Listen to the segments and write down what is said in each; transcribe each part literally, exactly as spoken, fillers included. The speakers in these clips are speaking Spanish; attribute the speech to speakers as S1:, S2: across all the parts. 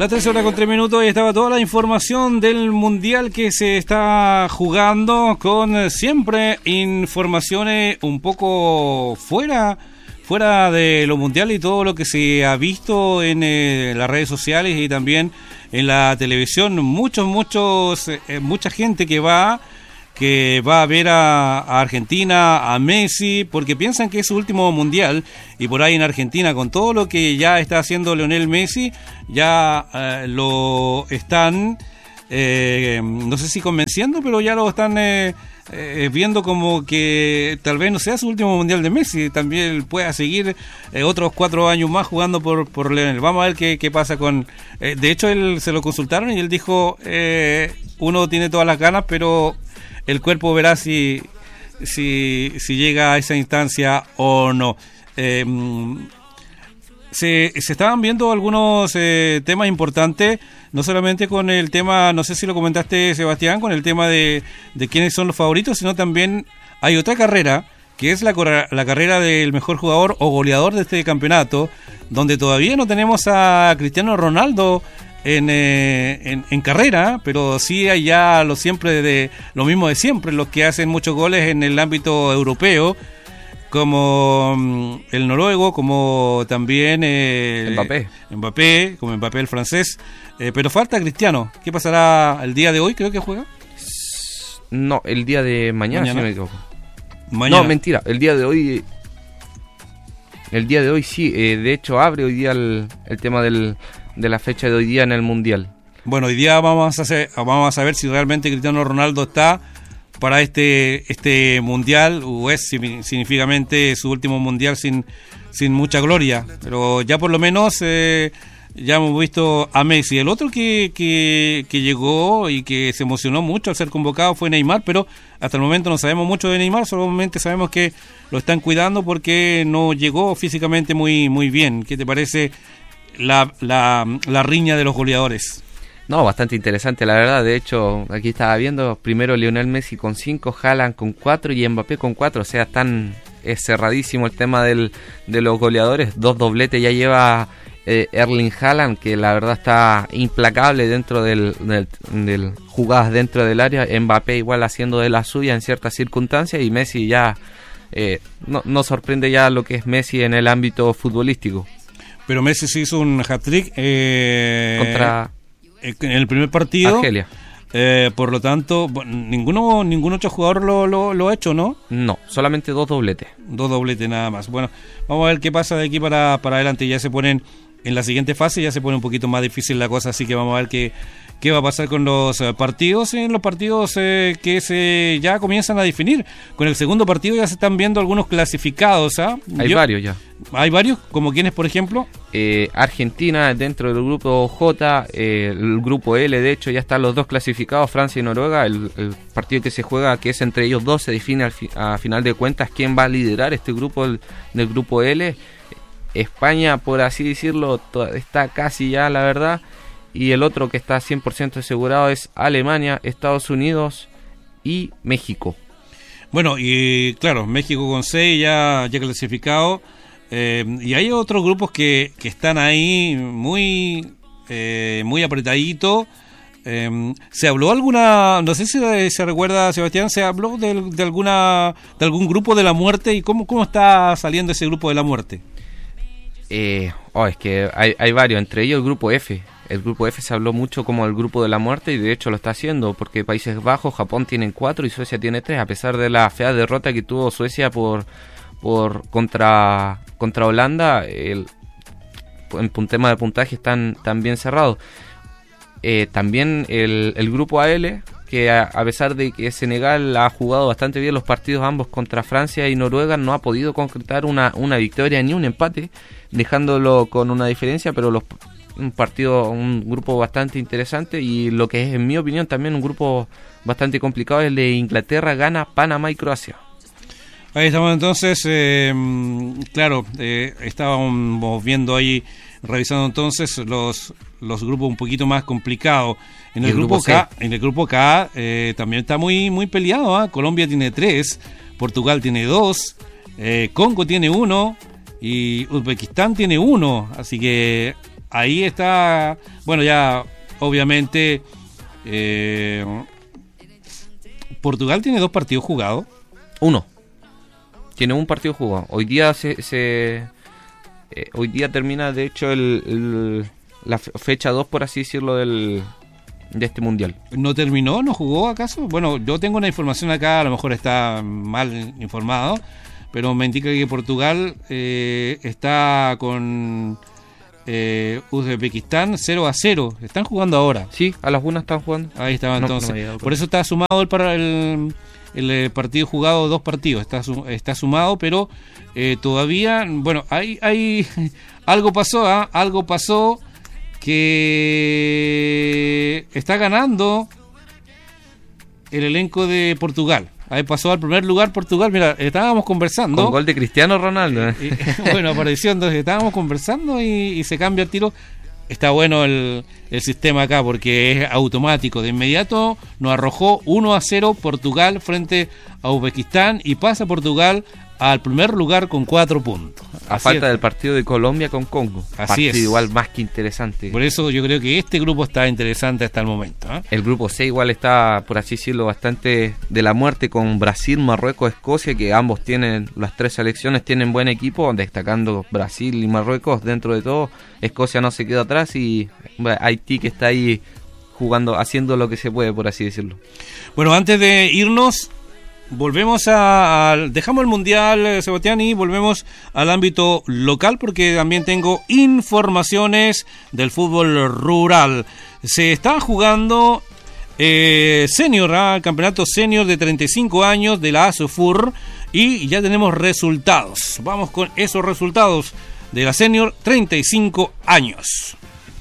S1: Las tres horas con tres minutos y estaba toda la información del Mundial que se está jugando, con siempre informaciones un poco fuera fuera de lo mundial y todo lo que se ha visto en eh, las redes sociales y también en la televisión. Muchos, muchos, eh, mucha gente que va que va a ver a, a Argentina, a Messi, porque piensan que es su último mundial, y por ahí en Argentina, con todo lo que ya está haciendo Lionel Messi, ya eh, lo están, eh, no sé si convenciendo, pero ya lo están eh, eh, viendo como que tal vez no sea su último mundial de Messi, también pueda seguir eh, otros cuatro años más jugando por, por Lionel. Vamos a ver qué, qué pasa con... Eh, de hecho, él se lo consultaron y él dijo, eh, uno tiene todas las ganas, pero... el cuerpo verá si, si, si llega a esa instancia o no. Eh, se, se estaban viendo algunos eh, temas importantes, no solamente con el tema, no sé si lo comentaste, Sebastián, con el tema de, de quiénes son los favoritos, sino también hay otra carrera, que es la, la carrera del mejor jugador o goleador de este campeonato, donde todavía no tenemos a Cristiano Ronaldo En, eh, en, en carrera, pero sí hay ya lo siempre de lo mismo de siempre, los que hacen muchos goles en el ámbito europeo, como um, el noruego, como también eh,
S2: Mbappé.
S1: Mbappé, como Mbappé el francés, eh, pero falta Cristiano. ¿Qué pasará el día de hoy? Creo que juega.
S2: No, el día de mañana,
S1: mañana.
S2: si no me equivoco.
S1: Mañana.
S2: No, mentira, el día de hoy. El día de hoy sí, eh, de hecho abre hoy día el, el tema del de la fecha de hoy día en el Mundial.
S1: Bueno, hoy día vamos a hacer, vamos a saber si realmente Cristiano Ronaldo está para este este Mundial, o es significativamente su último Mundial sin, sin mucha gloria, pero ya por lo menos eh, ya hemos visto a Messi. El otro que, que, que llegó y que se emocionó mucho al ser convocado fue Neymar, pero hasta el momento no sabemos mucho de Neymar, solamente sabemos que lo están cuidando porque no llegó físicamente muy, muy bien. ¿Qué te parece La, la, la riña de los goleadores?
S2: No, bastante interesante, la verdad. De hecho, aquí estaba viendo, primero Lionel Messi con cinco, Haaland con cuatro y Mbappé con cuatro. O sea, tan es cerradísimo el tema del, de los goleadores. Dos dobletes ya lleva eh, Erling Haaland, que la verdad está implacable dentro del, del, del jugadas dentro del área. Mbappé igual haciendo de la suya en ciertas circunstancias, y Messi ya eh, no, no sorprende ya lo que es Messi en el ámbito futbolístico.
S1: Pero Messi se hizo un hat-trick eh,
S2: contra
S1: en el primer partido.
S2: Argelia.
S1: Eh, por lo tanto, ninguno ningún otro jugador lo, lo, lo ha hecho, ¿no?
S2: No, solamente dos dobletes.
S1: Dos dobletes nada más. Bueno, vamos a ver qué pasa de aquí para, para adelante. Ya se ponen en la siguiente fase, ya se pone un poquito más difícil la cosa, así que vamos a ver qué, qué va a pasar con los eh, partidos. En los partidos eh, que se ya comienzan a definir. Con el segundo partido ya se están viendo algunos clasificados, ¿ah?
S2: Hay
S1: Yo,
S2: varios ya.
S1: Hay varios, como quienes, por ejemplo.
S2: Eh, Argentina dentro del grupo J, eh, el grupo L, de hecho ya están los dos clasificados, Francia y Noruega. El, el partido que se juega, que es entre ellos dos, se define al fi, a final de cuentas quién va a liderar este grupo del, del grupo L. España, por así decirlo, está casi ya, la verdad, y el otro que está cien por ciento asegurado es Alemania, Estados Unidos y México.
S1: Bueno, y claro, México con seis ya, ya clasificado. Eh, y hay otros grupos que, que están ahí muy eh, muy apretaditos. Eh, ¿Se habló alguna, no sé si se recuerda, Sebastián, se habló de, de alguna de algún grupo de la muerte? ¿Y cómo, cómo está saliendo ese grupo de la muerte?
S2: Eh, oh, es que hay, hay varios, entre ellos el grupo F. El grupo F se habló mucho como el grupo de la muerte, y de hecho lo está haciendo, porque Países Bajos, Japón tienen cuatro y Suecia tiene tres, a pesar de la fea derrota que tuvo Suecia por por contra contra Holanda. El, en un tema de puntaje están, están bien cerrados. Eh, también el, el grupo A L, que a, a pesar de que Senegal ha jugado bastante bien los partidos ambos contra Francia y Noruega, no ha podido concretar una, una victoria ni un empate, dejándolo con una diferencia, pero los, un partido, un grupo bastante interesante, y lo que es, en mi opinión, también un grupo bastante complicado es el de Inglaterra, Ghana, Panamá y Croacia.
S1: Ahí estamos entonces, eh, claro, eh, estábamos viendo ahí, revisando entonces los los grupos un poquito más complicados. En el, el grupo, grupo K, en el grupo K eh, también está muy muy peleado, ¿eh? Colombia tiene tres, Portugal tiene dos, eh, Congo tiene uno y Uzbekistán tiene uno, así que ahí está, bueno, ya obviamente eh, Portugal tiene dos partidos jugados.
S2: Uno. Tiene un partido jugado. Hoy día se, se eh, hoy día termina de hecho el, el la fecha dos, por así decirlo, del de este mundial.
S1: ¿No terminó? ¿No jugó acaso? Bueno, yo tengo una información acá, a lo mejor está mal informado, pero me indica que Portugal eh, está con eh, Uzbekistán cero a cero. Están jugando ahora.
S2: Sí, a las una están jugando.
S1: Ahí estaba
S2: no,
S1: entonces.
S2: No llegado,
S1: por eso está sumado el, para el, el partido jugado, dos partidos. Está, está sumado, pero eh, todavía, bueno, hay, hay algo pasó, ¿eh? algo pasó. que está ganando el elenco de Portugal. Ahí pasó al primer lugar Portugal. Mira, estábamos conversando.
S2: Con gol de Cristiano Ronaldo.
S1: Eh, eh, bueno, apareció entonces, estábamos conversando y, y se cambia el tiro. Está bueno el, el sistema acá porque es automático. De inmediato nos arrojó uno a cero Portugal frente a Uzbekistán y pasa Portugal al primer lugar con cuatro puntos.
S2: A
S1: Así
S2: falta
S1: es.
S2: del partido de Colombia con Congo.
S1: Así
S2: partido
S1: es.
S2: Igual más que interesante.
S1: Por eso yo creo que este grupo está interesante hasta el momento, ¿eh?
S2: El grupo C igual está, por así decirlo, bastante de la muerte, con Brasil, Marruecos, Escocia, que ambos tienen, las tres selecciones tienen buen equipo, destacando Brasil y Marruecos dentro de todo. Escocia no se queda atrás y Haití, que está ahí jugando, haciendo lo que se puede, por así decirlo.
S1: Bueno, antes de irnos, volvemos a, a dejamos el mundial, Sebastián, y volvemos al ámbito local porque también tengo informaciones del fútbol rural. Se está jugando eh, senior, ¿eh? el campeonato senior de treinta y cinco años de la ASOFUR, y ya tenemos resultados. Vamos con esos resultados de la senior treinta y cinco años.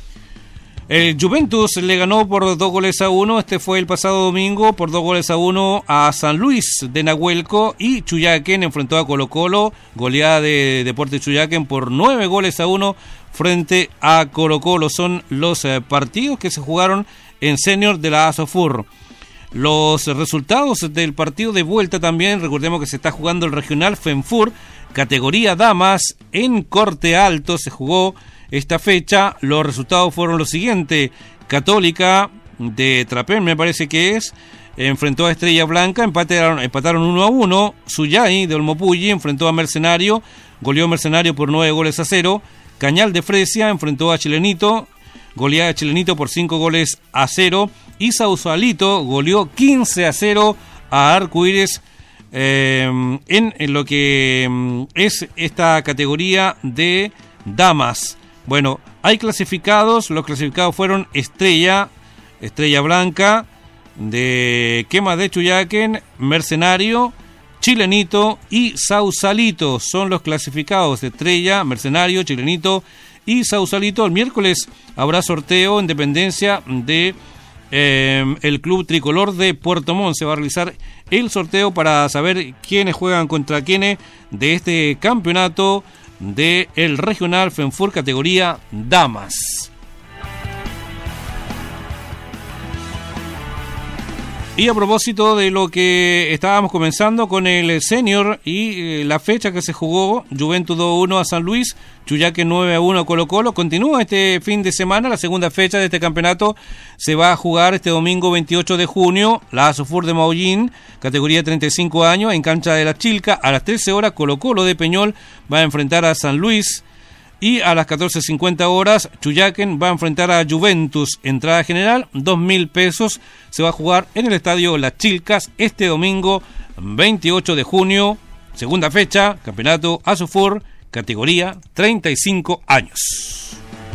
S1: El Juventus le ganó por dos goles a uno, este fue el pasado domingo, por dos goles a uno a San Luis de Nahuelco, y Chuyaquén enfrentó a Colo Colo, goleada de Deportes Chuyaquén por nueve goles a uno frente a Colo Colo. Son los eh, partidos que se jugaron en senior de la ASOFUR. Los resultados del partido de vuelta también, recordemos que se está jugando el regional FENFUR, categoría damas, en Corte Alto se jugó esta fecha. Los resultados fueron los siguientes: Católica de Trapén, me parece que es, enfrentó a Estrella Blanca, empataron, empataron uno a uno. Suyay de Olmopulli enfrentó a Mercenario, goleó Mercenario por nueve goles a cero. Cañal de Fresia enfrentó a Chilenito, goleada a Chilenito por cinco goles a cero. Y Sausalito goleó quince a cero a Arcoíris eh, en, en lo que es esta categoría de damas. Bueno, hay clasificados, los clasificados fueron Estrella, Estrella Blanca, de Quema de Chuyaquén, Mercenario, Chilenito y Sausalito. Son los clasificados de Estrella, Mercenario, Chilenito y Sausalito. El miércoles habrá sorteo en dependencia de eh, el Club Tricolor de Puerto Montt. Se va a realizar el sorteo para saber quiénes juegan contra quiénes de este campeonato de el regional FENFUR categoría damas. Y a propósito de lo que estábamos comenzando con el senior y eh, la fecha que se jugó, Juventus dos a uno a San Luis, Chuyaquén nueve a uno a Colo Colo. Continúa este fin de semana, la segunda fecha de este campeonato se va a jugar este domingo veintiocho de junio, la ASOFUR de Maullín, categoría treinta y cinco años, en cancha de la Chilca. A las trece horas Colo Colo de Peñol va a enfrentar a San Luis, y a las catorce cincuenta horas Chuyaquén va a enfrentar a Juventus. Entrada general dos mil pesos. Se va a jugar en el estadio Las Chilcas este domingo veintiocho de junio, segunda fecha, campeonato ASOFUR categoría treinta y cinco años.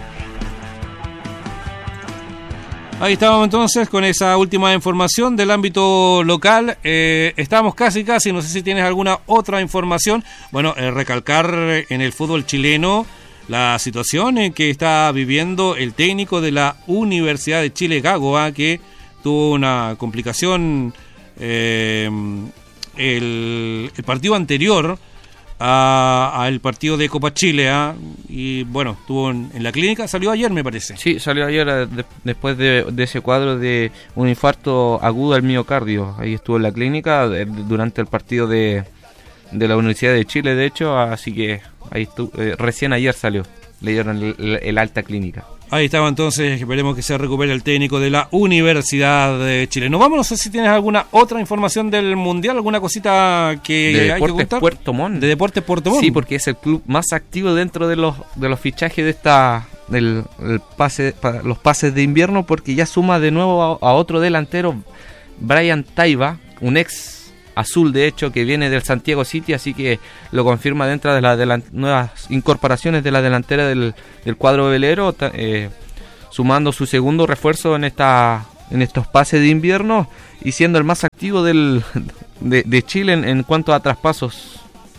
S1: Ahí estábamos entonces con esa última información del ámbito local. Eh, estamos casi casi, no sé si tienes alguna otra información. Bueno, eh, recalcar en el fútbol chileno la situación en que está viviendo el técnico de la Universidad de Chile, Gago, ¿eh? que tuvo una complicación eh, el, el partido anterior al partido de Copa Chile, ¿eh? y bueno, estuvo en, en la clínica, salió ayer me parece.
S2: Sí, salió ayer de, después de, de ese cuadro de un infarto agudo al miocardio. Ahí estuvo en la clínica de, de, durante el partido de, de la Universidad de Chile, de hecho, así que ahí estuvo, eh, recién ayer salió. le dieron el, el, el alta clínica.
S1: Ahí estaba entonces, esperemos que se recupere el técnico de la Universidad de Chile. Nos vamos, no sé si tienes alguna otra información del Mundial, alguna cosita que
S2: de
S1: hay
S2: Deportes
S1: que contar.
S2: Puerto Montt.
S1: De Deportes Puerto Montt.
S2: Sí, porque es el club más activo dentro de los de los fichajes de esta del el pase pa, los pases de invierno, porque ya suma de nuevo a, a otro delantero, Brian Taiba, un ex azul de hecho que viene del Santiago City, así que lo confirma dentro de las delan- nuevas incorporaciones de la delantera del, del cuadro velero, ta, eh, sumando su segundo refuerzo en esta en estos pases de invierno y siendo el más activo del de, de Chile en, en cuanto a traspasos.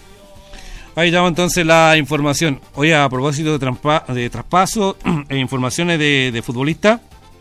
S1: Ahí estaba entonces la información. Oye, a propósito de, trampa- de traspaso e informaciones de, de futbolista,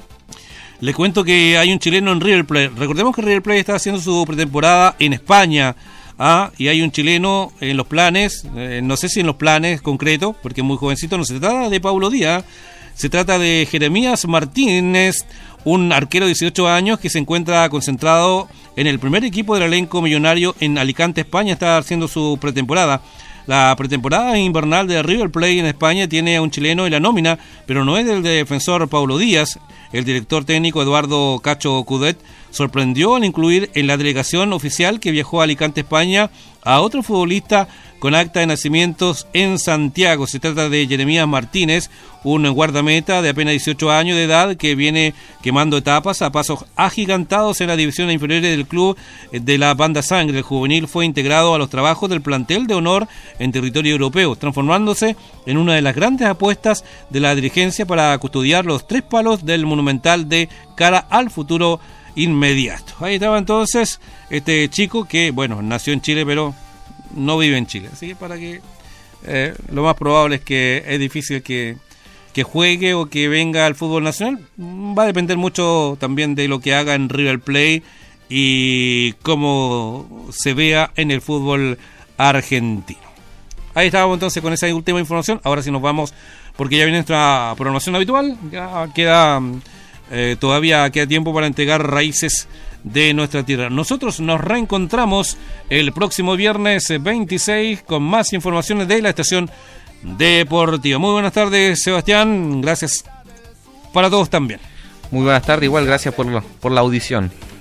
S1: le cuento que hay un chileno en River Plate. Recordemos que River Plate está haciendo su pretemporada en España, ¿ah? Y hay un chileno en los planes, eh, no sé si en los planes concretos, porque es muy jovencito, no se trata de Paulo Díaz, se trata de Jeremías Martínez, un arquero de dieciocho años que se encuentra concentrado en el primer equipo del elenco millonario en Alicante, España, está haciendo su pretemporada. La pretemporada invernal de River Plate en España tiene a un chileno en la nómina, pero no es del defensor Paulo Díaz. El director técnico Eduardo Cacho Cudet sorprendió al incluir en la delegación oficial que viajó a Alicante, España, a otro futbolista con acta de nacimientos en Santiago. Se trata de Jeremías Martínez, un guardameta de apenas dieciocho años de edad que viene quemando etapas a pasos agigantados en las divisiones inferiores del club de la Banda Sangre. El juvenil fue integrado a los trabajos del plantel de honor en territorio europeo, transformándose en una de las grandes apuestas de la dirigencia para custodiar los tres palos del Monumental de cara al futuro inmediato. Ahí estaba entonces este chico que, bueno, nació en Chile pero no vive en Chile, así que para que eh, lo más probable es que es difícil que, que juegue o que venga al fútbol nacional. Va a depender mucho también de lo que haga en River Plate y cómo se vea en el fútbol argentino. Ahí estábamos entonces con esa última información. Ahora sí nos vamos, porque ya viene nuestra programación habitual, ya queda eh, todavía queda tiempo para entregar raíces de nuestra tierra. Nosotros nos reencontramos el próximo viernes veintiséis con más informaciones de la estación deportiva. Muy buenas tardes, Sebastián, gracias para todos también.
S2: Muy buenas tardes, igual gracias por, por la audición.